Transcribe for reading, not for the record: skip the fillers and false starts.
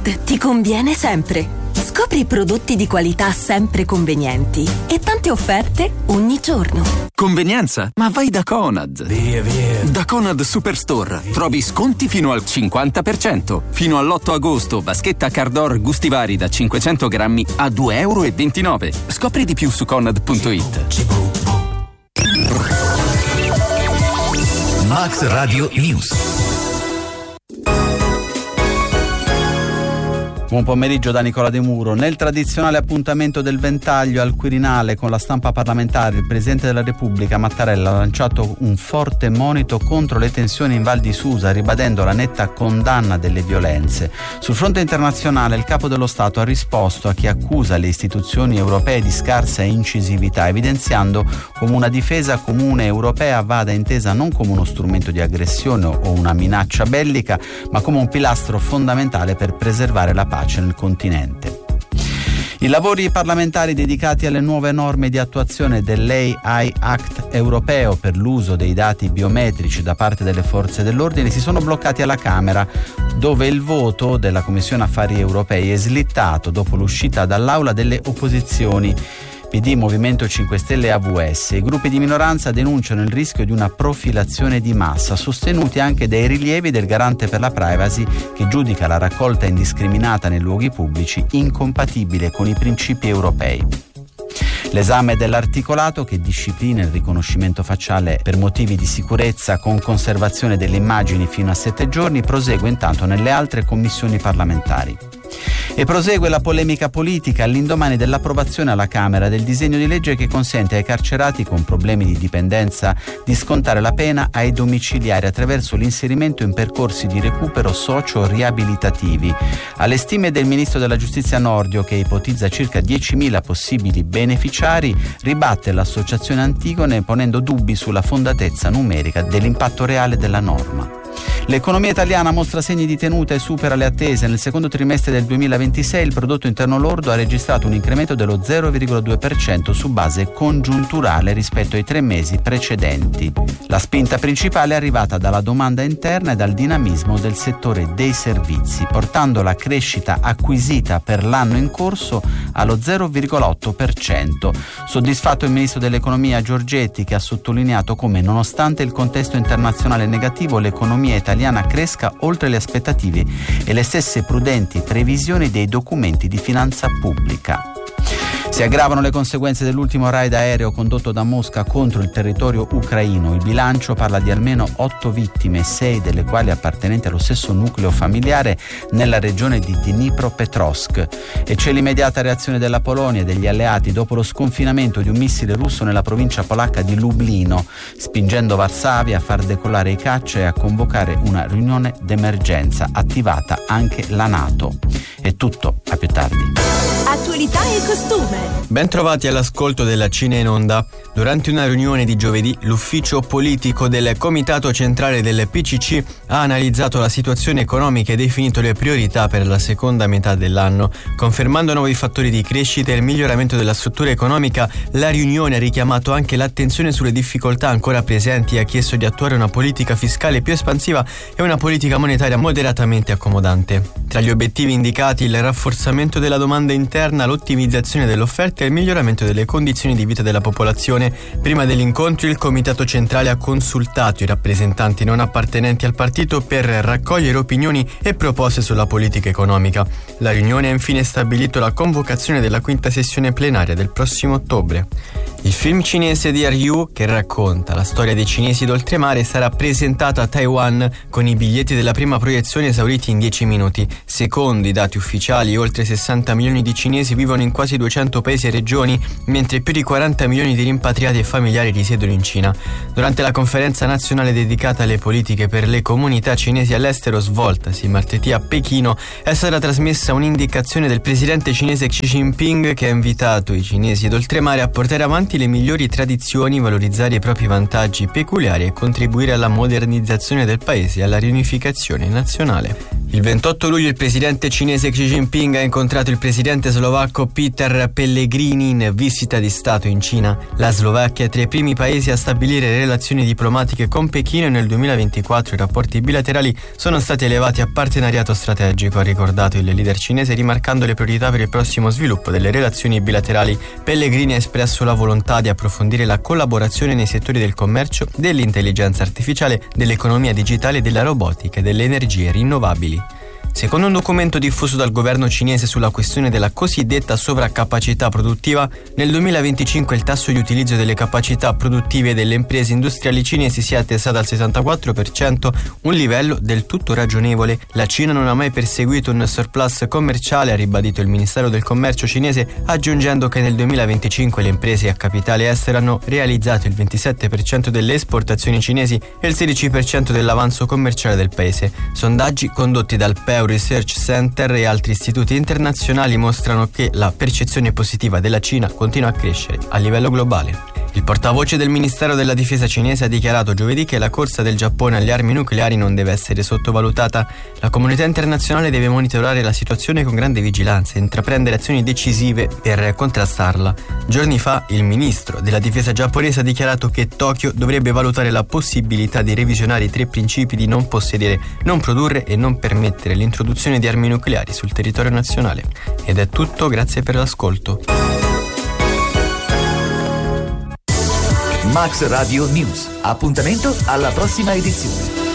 Conad ti conviene sempre. Scopri prodotti di qualità sempre convenienti e tante offerte ogni giorno. Convenienza? Ma vai da Conad. Via. Da Conad Superstore trovi sconti fino al 50%. Fino all'8 agosto, vaschetta Cardor gusti vari da 500 grammi a €2,29. Scopri di più su Conad.it. Max Radio News. Buon pomeriggio da Nicola De Muro. Nel tradizionale appuntamento del Ventaglio al Quirinale con la stampa parlamentare, il Presidente della Repubblica Mattarella ha lanciato un forte monito contro le tensioni in Val di Susa, ribadendo la netta condanna delle violenze. Sul fronte internazionale il Capo dello Stato ha risposto a chi accusa le istituzioni europee di scarsa incisività, evidenziando come una difesa comune europea vada intesa non come uno strumento di aggressione o una minaccia bellica, ma come un pilastro fondamentale per preservare la pace nel continente. I lavori parlamentari dedicati alle nuove norme di attuazione dell'AI Act europeo per l'uso dei dati biometrici da parte delle forze dell'ordine si sono bloccati alla Camera, dove il voto della Commissione Affari Europei è slittato dopo l'uscita dall'aula delle opposizioni PD, Movimento 5 Stelle e AVS. I gruppi di minoranza denunciano il rischio di una profilazione di massa, sostenuti anche dai rilievi del Garante per la Privacy, che giudica la raccolta indiscriminata nei luoghi pubblici incompatibile con i principi europei. L'esame dell'articolato, che disciplina il riconoscimento facciale per motivi di sicurezza con conservazione delle immagini fino a 7 giorni, prosegue intanto nelle altre commissioni parlamentari. E prosegue la polemica politica all'indomani dell'approvazione alla Camera del disegno di legge che consente ai carcerati con problemi di dipendenza di scontare la pena ai domiciliari attraverso l'inserimento in percorsi di recupero socio-riabilitativi. Alle stime del Ministro della Giustizia Nordio, che ipotizza circa 10.000 possibili beneficiari, ribatte l'Associazione Antigone ponendo dubbi sulla fondatezza numerica dell'impatto reale della norma. L'economia italiana mostra segni di tenuta e supera le attese. Nel secondo trimestre del 2026 il prodotto interno lordo ha registrato un incremento dello 0,2% su base congiunturale rispetto ai 3 mesi precedenti. La spinta principale è arrivata dalla domanda interna e dal dinamismo del settore dei servizi, portando la crescita acquisita per l'anno in corso allo 0,8%. Soddisfatto il ministro dell'economia Giorgetti, che ha sottolineato come, nonostante il contesto internazionale negativo, l'economia italiana cresca oltre le aspettative e le stesse prudenti previsioni dei documenti di finanza pubblica. Si aggravano le conseguenze dell'ultimo raid aereo condotto da Mosca contro il territorio ucraino. Il bilancio parla di almeno 8 vittime, 6 delle quali appartenenti allo stesso nucleo familiare nella regione di Dnipropetrovsk. E c'è l'immediata reazione della Polonia e degli alleati dopo lo sconfinamento di un missile russo nella provincia polacca di Lublino, spingendo Varsavia a far decollare i caccia e a convocare una riunione d'emergenza, attivata anche la NATO. È tutto, a più tardi. Attualità e costume. Ben trovati all'ascolto della Cine in Onda. Durante una riunione di giovedì, l'ufficio politico del Comitato Centrale del PCC ha analizzato la situazione economica e definito le priorità per la seconda metà dell'anno. Confermando nuovi fattori di crescita e il miglioramento della struttura economica, la riunione ha richiamato anche l'attenzione sulle difficoltà ancora presenti e ha chiesto di attuare una politica fiscale più espansiva e una politica monetaria moderatamente accomodante. Tra gli obiettivi indicati il rafforzamento della domanda interna, l'ottimizzazione dell'offerta e il miglioramento delle condizioni di vita della popolazione. Prima dell'incontro il Comitato Centrale ha consultato i rappresentanti non appartenenti al partito per raccogliere opinioni e proposte sulla politica economica. La riunione ha infine stabilito la convocazione della quinta sessione plenaria del prossimo ottobre. Il film cinese Dear You, che racconta la storia dei cinesi d'oltremare, sarà presentato a Taiwan con i biglietti della prima proiezione esauriti in 10 minuti. Secondo i dati ufficiali, oltre 60 milioni di cinesi vivono in quasi 200 paesi e regioni, mentre più di 40 milioni di rimpatriati e familiari risiedono in Cina. Durante la conferenza nazionale dedicata alle politiche per le comunità cinesi all'estero svoltasi martedì a Pechino, è stata trasmessa un'indicazione del presidente cinese Xi Jinping, che ha invitato i cinesi d'oltremare a portare avanti le migliori tradizioni, valorizzare i propri vantaggi peculiari e contribuire alla modernizzazione del paese e alla riunificazione nazionale. Il 28 luglio il presidente cinese Xi Jinping ha incontrato il presidente slovacco Peter Pellegrini in visita di Stato in Cina. La Slovacchia è tra i primi paesi a stabilire relazioni diplomatiche con Pechino e nel 2024 i rapporti bilaterali sono stati elevati a partenariato strategico, ha ricordato il leader cinese, rimarcando le priorità per il prossimo sviluppo delle relazioni bilaterali. Pellegrini ha espresso la volontà di approfondire la collaborazione nei settori del commercio, dell'intelligenza artificiale, dell'economia digitale, della robotica e delle energie rinnovabili. Secondo un documento diffuso dal governo cinese sulla questione della cosiddetta sovraccapacità produttiva, nel 2025 il tasso di utilizzo delle capacità produttive delle imprese industriali cinesi si è attestato al 64%, un livello del tutto ragionevole. La Cina non ha mai perseguito un surplus commerciale, ha ribadito il Ministero del Commercio cinese, aggiungendo che nel 2025 le imprese a capitale estero hanno realizzato il 27% delle esportazioni cinesi e il 16% dell'avanzo commerciale del paese. Sondaggi condotti dal Pew Research Center e altri istituti internazionali mostrano che la percezione positiva della Cina continua a crescere a livello globale. Il portavoce del Ministero della Difesa cinese ha dichiarato giovedì che la corsa del Giappone alle armi nucleari non deve essere sottovalutata. La comunità internazionale deve monitorare la situazione con grande vigilanza e intraprendere azioni decisive per contrastarla. Giorni fa il ministro della Difesa giapponese ha dichiarato che Tokyo dovrebbe valutare la possibilità di revisionare i 3 principi di non possedere, non produrre e non permettere l'introduzione di armi nucleari sul territorio nazionale. Ed è tutto, grazie per l'ascolto. Max Radio News. Appuntamento alla prossima edizione.